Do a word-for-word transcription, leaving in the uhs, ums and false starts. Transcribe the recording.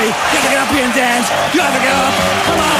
You have to get up here and dance. You have to get up. Come on.